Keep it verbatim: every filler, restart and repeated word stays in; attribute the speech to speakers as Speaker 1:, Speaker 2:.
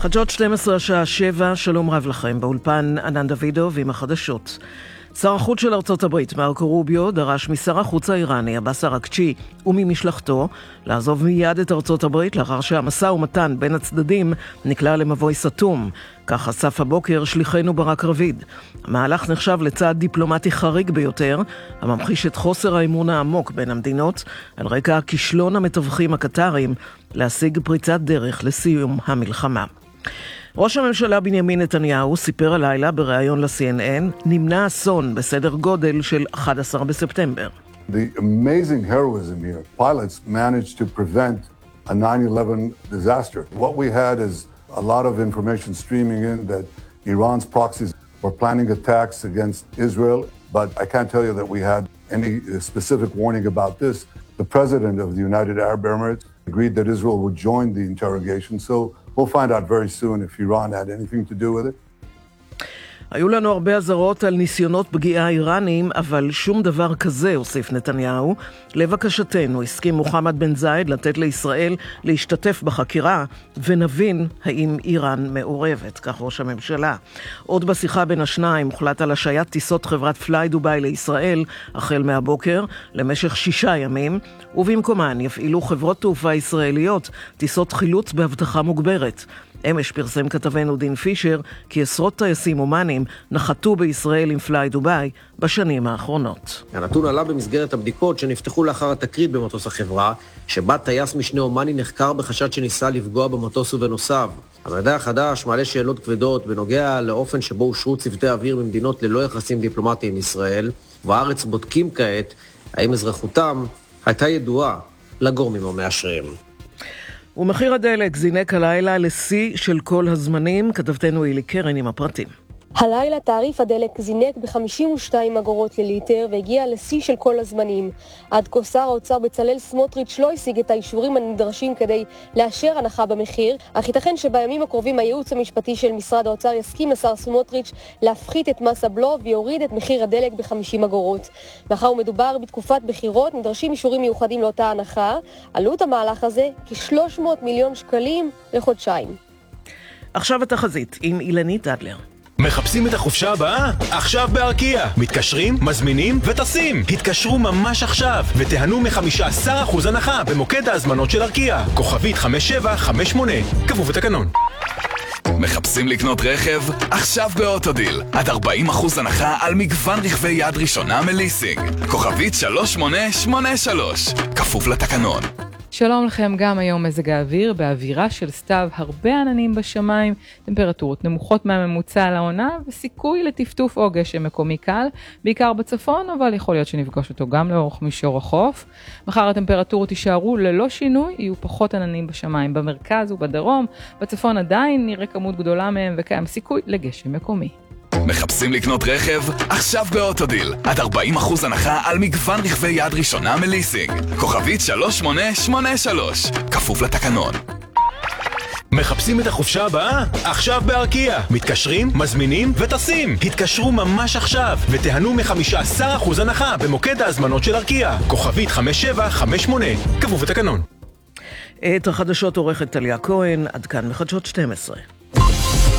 Speaker 1: חדשות שתים עשרה השעה שבע, שלום רב לכם, באולפן ענן דוידוב עם החדשות. שר החוץ של ארצות הברית, מרקו רוביו, דרש משר החוץ האיראני, עבאס אראגצ'י, וממשלחתו, לעזוב מיד את ארצות הברית, לאחר שהמשא ומתן בין הצדדים נקלע למבוי סתום. כך חשף הבוקר שליחנו ברק רביד. המהלך נחשב לצעד דיפלומטי חריג ביותר, הממחיש את חוסר האמון העמוק בין המדינות, על רקע הכישלון המתווכים הקטרים להשיג פריצת דרך לסיום המלחמה. ראש הממשלה בנימין נתניהו סיפר הלילה בריאיון ל-סי אן אן, נמנע אסון בסדר גודל של אחד עשר בספטמבר.
Speaker 2: The amazing heroism here. Pilots managed to prevent a nine eleven disaster. What we had is a lot of information streaming in that Iran's proxies were planning attacks against Israel, but I can't tell you that we had any specific warning about this. The president of the United Arab Emirates agreed that Israel would join the interrogation, so we'll find out very soon if Iran had anything to do with it.
Speaker 1: היו לנו הרבה הזרות על ניסיונות פגיעה איראנים, אבל שום דבר כזה, הוסיף נתניהו. לבקשתנו הסכים מוחמד בן זייד לתת לישראל להשתתף בחקירה, ונבין האם איראן מעורבת, כך ראש הממשלה. עוד בשיחה בין השניים הוחלט על השעיית טיסות חברת פליי דובאי לישראל, החל מהבוקר, למשך שישה ימים, ובמקומן יפעילו חברות תעופה ישראליות טיסות חילוץ בהבטחה מוגברת. אמש פרסם כתבנו דין פישר כי עשרות טייסים אומנים נחתו בישראל עם פליי דובאי בשנים האחרונות.
Speaker 3: הנתון עלה במסגרת הבדיקות שנפתחו לאחר התקרית במטוס החברה, שבה טייס משנה אומני נחקר בחשד שניסה לפגוע במטוס ובנוסף. המידע החדש מעלה שאלות כבדות בנוגע לאופן שבו אושרו צוותי אוויר במדינות ללא יחסים דיפלומטיים עם ישראל, ובארץ בודקים כעת האם אזרחותם הייתה ידועה לגורמים המאשרים.
Speaker 1: ומחיר הדלק זינק הלילה לשיא של כל הזמנים, כתבתנו אילי קרן עם הפרטים.
Speaker 4: הלילה תעריף הדלק זינק ב-חמישים ושתיים אגורות לליטר והגיע לשיא של כל הזמנים. עד כה שר האוצר בצלאל סמוטריץ' לא השיג את האישורים הנדרשים כדי לאשר הנחה במחיר, אך ייתכן שבימים הקרובים הייעוץ המשפטי של משרד האוצר יסכים לשר סמוטריץ' להפחית את מס הבלו ויוריד את מחיר הדלק ב-חמישים אגורות. מאחר ומדובר בתקופת בחירות, נדרשים אישורים מיוחדים לאותה הנחה. עלות המהלך הזה כ-שלוש מאות מיליון שקלים לחודשיים.
Speaker 1: עכשיו התחזית עם אילנית אדלר.
Speaker 5: מחפשים את החופשה הבאה? עכשיו בארקיע. מתקשרים, מזמינים וטסים. התקשרו ממש עכשיו ותיהנו מ-חמישה עשר אחוז הנחה במוקד ההזמנות של ארקיע. כוכבית חמש שבע חמש שמונה. כפוף לתקנון.
Speaker 6: מחפשים לקנות רכב? עכשיו באוטודיל. עד ארבעים אחוז הנחה על מגוון רכבי יד ראשונה מליסינג. כוכבית שלוש שמונה שמונה שלוש. כפוף לתקנון.
Speaker 7: שלום לכם, גם היום מזג האוויר באווירה של סתיו, הרבה עננים בשמיים, טמפרטורות נמוכות מהממוצע על העונה וסיכוי לטפטוף או גשם מקומי קל, בעיקר בצפון, אבל יכול להיות שנפגוש אותו גם לאורך מישור החוף. מחר הטמפרטורות יישארו ללא שינוי, יהיו פחות עננים בשמיים במרכז ובדרום, בצפון עדיין נראה כמות גדולה מהם וקיים סיכוי לגשם מקומי.
Speaker 6: מחפשים לקנות רכב? עכשיו באוטודיל. עד ארבעים אחוז הנחה על מגוון רכבי יד ראשונה מליסינג. כוכבית שלוש שמונה שמונה שלוש. כפוף לתקנון.
Speaker 5: מחפשים את החופשה הבאה? עכשיו בארקיע. מתקשרים, מזמינים וטסים. התקשרו ממש עכשיו ותיהנו מ-חמישה עשר אחוז הנחה במוקד ההזמנות של ארקיע. כוכבית חמש שבע חמש שמונה. כפוף לתקנון.
Speaker 1: את החדשות עורכת טליה כהן, עד כאן מחדשות שתים עשרה.